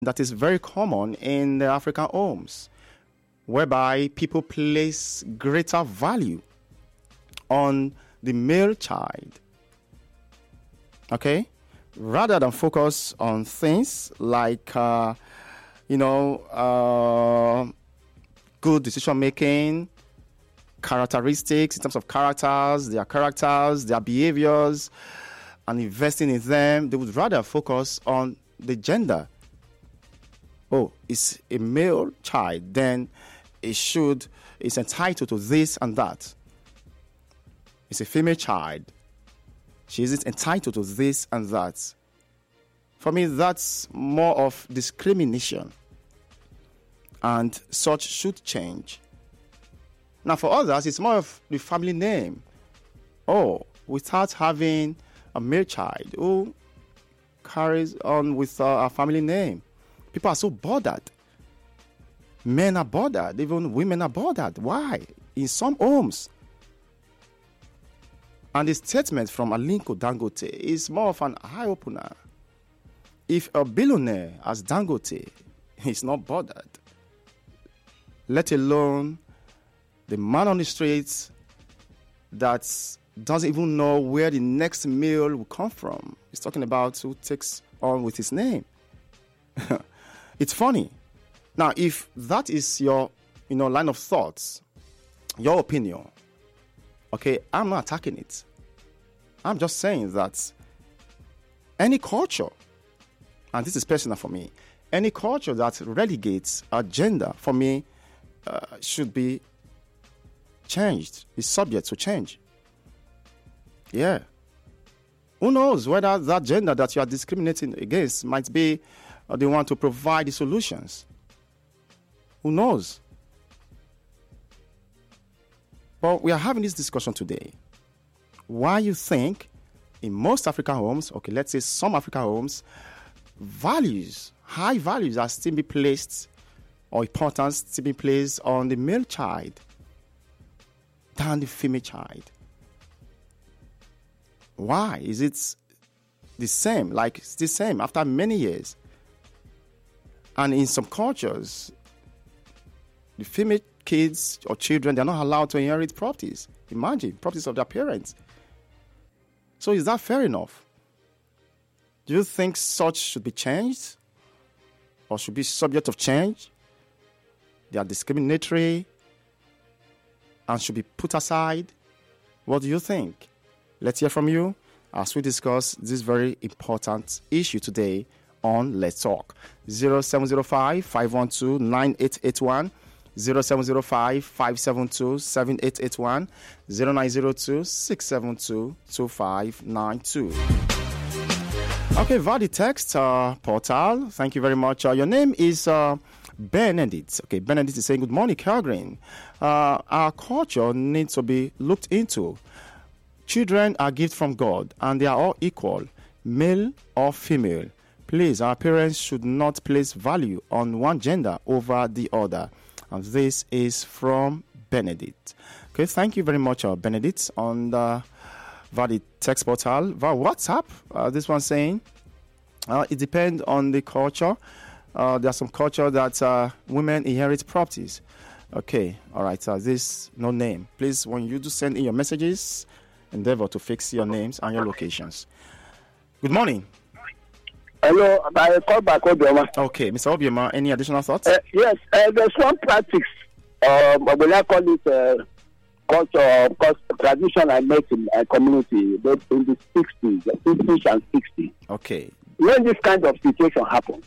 that is very common in the African homes, whereby people place greater value on the male child, okay, rather than focus on things like, good decision making, characteristics in terms of characters, their behaviors, and investing in them. They would rather focus on the gender. Oh, it's a male child, then it's entitled to this and that. It's a female child, she isn't entitled to this and that. For me, that's more of discrimination, and such should change. Now, for others, it's more of the family name. Oh, we start having a male child who carries on with our family name. People are so bothered. Men are bothered. Even women are bothered. Why? In some homes. And the statement from Aliko Dangote is more of an eye-opener. If a billionaire as Dangote is not bothered, let alone the man on the streets that doesn't even know where the next meal will come from. He's talking about who takes on with his name. It's funny. Now, if that is your, line of thoughts, your opinion, okay, I'm not attacking it. I'm just saying that any culture, and this is personal for me, any culture that relegates a gender, for me, should be changed, is subject to change. Yeah. Who knows whether that gender that you are discriminating against might be the one to provide the solutions. Who knows? But we are having this discussion today. Why you think in most African homes, okay, let's say some African homes, high values are still be placed, or importance still be placed on the male child than the female child. Why is it the same? Like it's the same after many years. And in some cultures, the female kids or children, they're not allowed to inherit properties. Imagine, properties of their parents. So is that fair enough? Do you think such should be changed? Or should be subject of change? They are discriminatory and should be put aside. What do you think? Let's hear from you as we discuss this very important issue today on Let's Talk. 0705-512-9881, 0705-572-7881, 0902-672-2592. Okay, via the text portal, thank you very much. Your name is Benedict. Okay, Benedict is saying, good morning, Calgary. Our culture needs to be looked into. Children are gifts from God, and they are all equal, male or female. Please, our parents should not place value on one gender over the other. And this is from Benedict. Okay, thank you very much, Benedict, on the via the text portal. Via WhatsApp, this one saying, it depends on the culture. There are some culture that women inherit properties. Okay, all right, this no name. Please, when you do send in your messages, endeavor to fix your names and your locations. Good morning. Hello, I call back Obioma. Okay, Mr. Obioma, any additional thoughts? Yes, there's one practice, when I call it culture, tradition I met in a community but in the 60s, 50s and 60s. Okay. When this kind of situation happens,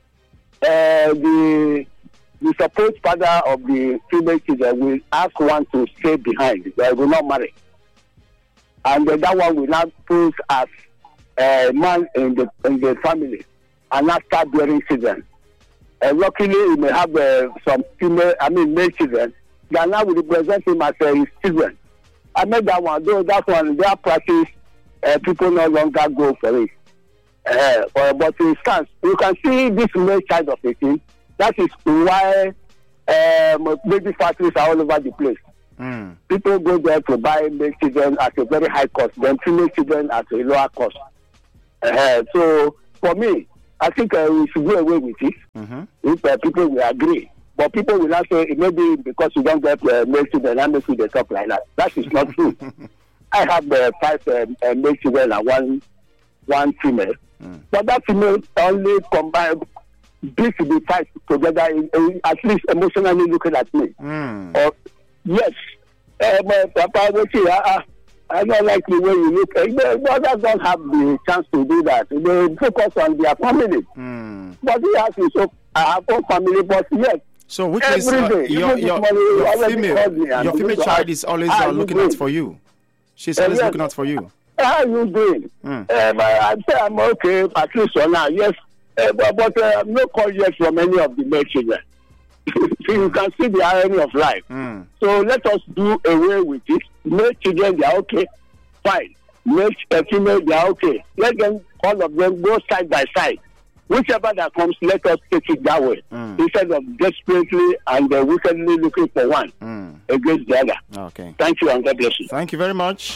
the supposed father of the female children will ask one to stay behind. They will not marry. And that one will not pose as a man in the family and not start bearing children. Luckily, he may have some male children that now will represent him as his children. I made that one, though that one, their practice, people no longer go for it. But in instance, you can see this male child of 18. That is why baby factories are all over the place. People go there to buy male children at a very high cost, then female children at a lower cost. So for me, I think we should go away with it. If people will agree. But people will not say, maybe because you don't get male children, that makes you the top like that. That is not true. I have 5 male children and one female. But that female only combined this to be tied together, at least emotionally looking at me. Yes. Papa, I don't like the way you look. Mothers don't have the chance to do that. They focus on their family. But he has his own family, but yes. So which is your female child is always looking out for you. She's always looking out for you. How are you doing? I say I'm okay, at least for now. Yes, but I'm not called yet from any of the male children. So you can see the irony of life. So let us do away with it. Male children, they are okay. Fine. Male female, they are okay. Let them, all of them, go side by side. Whichever that comes, let us take it that way. Instead of desperately and wickedly looking for one against the other. Okay. Thank you and God bless you. Thank you very much.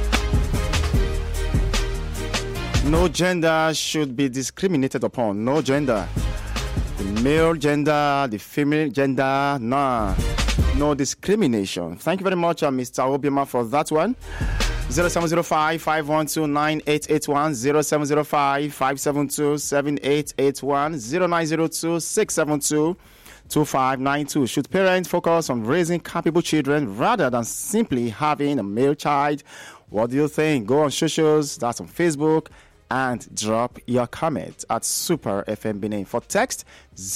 No gender should be discriminated upon. No gender. The male gender, the female gender, nah. No discrimination. Thank you very much, Mr. Obioma, for that one. 0705-512-9881, 0705-572-7881, 0902-672-2592. Should parents focus on raising capable children rather than simply having a male child? What do you think? Go on socials, that's on Facebook, and drop your comment at Super FM Benin. For text,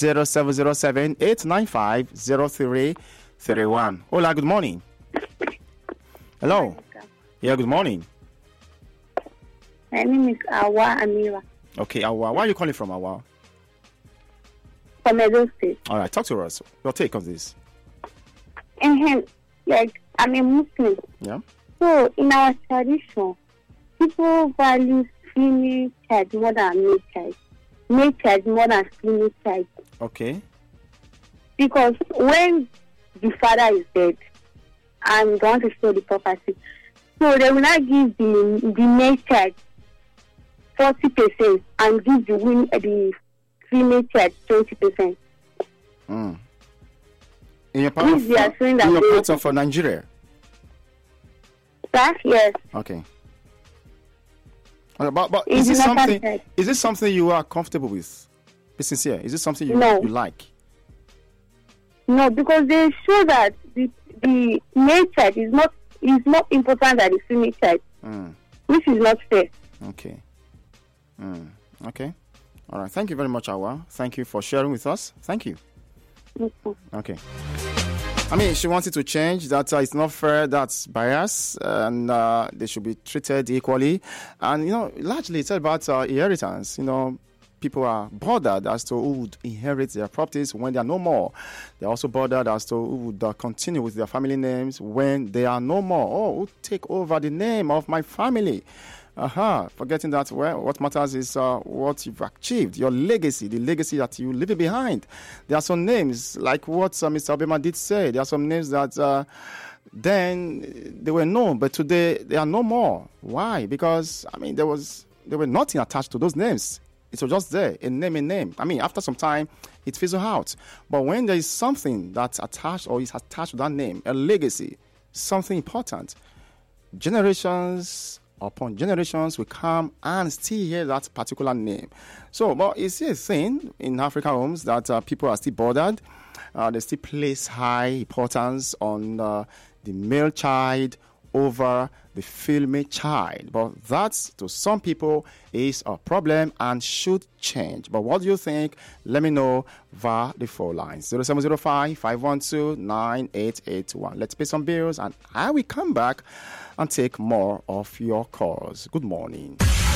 0707-895-0331. Hola, good morning. Hello. Yeah, good morning. My name is Awa Amira. Okay, Awa. Where are you calling from, Awa? From Edo State. All right, talk to us. Your take on this. Like, I'm a Muslim. Yeah. So, in our tradition, people value female child more than male child. Male child more than female child. Okay. Because when the father is dead and going to steal the property, so they will not give the male child 40% and give the female child 20%. In your part of Nigeria? That, yes. Okay. But is this something you are comfortable with? Be sincere. Is this something you like? No, because they show that the male child is more important than the female child, which is not fair. Okay. Okay. All right. Thank you very much, Awa. Thank you for sharing with us. Thank you. Okay. I mean, she wanted to change that. It's not fair. That's bias, and they should be treated equally. And largely it's about inheritance. People are bothered as to who would inherit their properties when they are no more. They're also bothered as to who would continue with their family names when they are no more. Oh, who take over the name of my family? Forgetting that what matters is what you've achieved, your legacy, the legacy that you leave behind. There are some names, like what Mr. Obama did say. There are some names that then they were known, but today they are no more. Why? Because, there were nothing attached to those names. It was just there, a name. After some time, it fizzles out. But when there is something that's attached or is attached to that name, a legacy, something important, generations upon generations will come and still hear that particular name. So, but it's a thing in African homes that people are still bothered. They still place high importance on the male child over the female child. But that, to some people, is a problem and should change. But what do you think? Let me know via the phone lines. 0705-512-9881. Let's pay some bills and I will come back and take more of your calls. Good morning.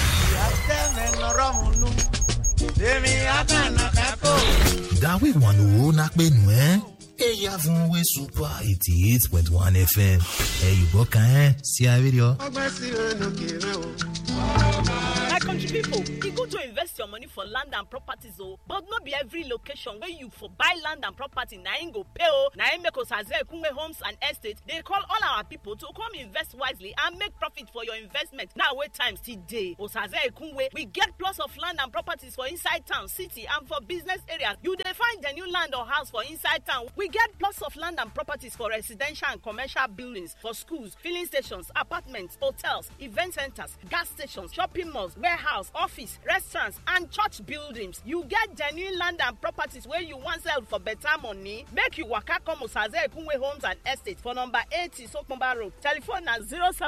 Dawe wanu nakbenu Eya fun we Super 88.1 FM. Yubo kan si a video. country people, e good to invest your money for land and properties but not be every location where you for buy land and property na im go pay na im make Osaze Ekunwe Homes and Estate. They call all our people to come invest wisely and make profit for your investment. Now wait time still day. Osaze Ekunwe, we get plots of land and properties for inside town, city and for business areas. You dey find the new land or house for inside town. We get plots of land and properties for residential and commercial buildings, for schools, filling stations, apartments, hotels, event centers, gas stations, shopping malls, warehouse, office, restaurants, and church buildings. You get genuine land and properties where you want sell for better money. Make you waka come Osaze Ekunwe Homes and Estate for number 80 Sokomba Road. Telephone na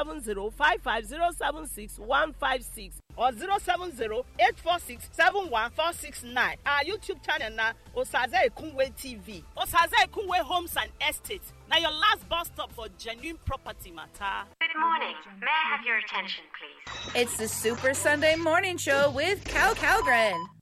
070-55076-156 or 070-846-71469. Our YouTube channel na Osaze Ekunwe TV. Osaze Ekunwe Homes and Estate. Now your last bus stop for genuine property matter. Good morning. May I have your attention, please? It's the Super Sunday Morning Show with Cal Calgren.